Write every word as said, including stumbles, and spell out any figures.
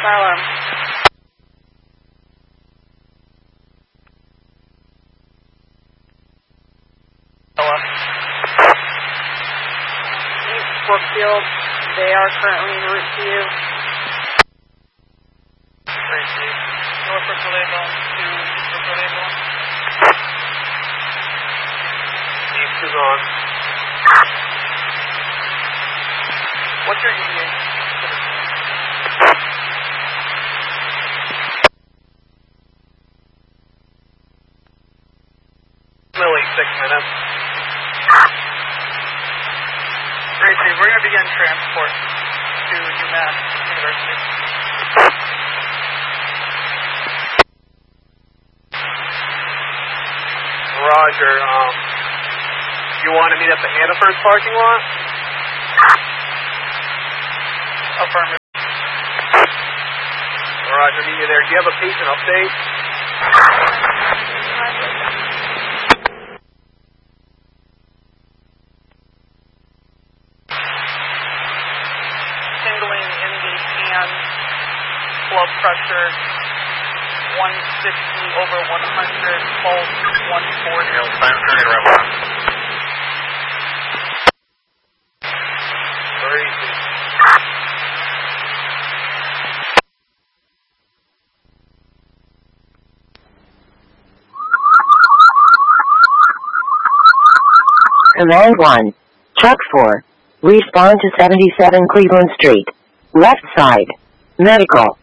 Alarm. Hello. East Brookfield, they are currently en route to you. Tracy. Norfolk Vallejo to East Vallejo. East is on. What's your E D A? Lily, six minutes. Tracy, we're going to begin transport to UMass University. Roger, um, you want to meet at the Hannaford parking lot? Affirmative. Roger, meet you there. Do you have a patient update? Tingling in the hand, blood pressure one sixty over one hundred, pulse one forty. Yeah, time turning right left. Crazy. Command one. Chuck four. Respond to seventy-seven Cleveland Street. Left side. Medical.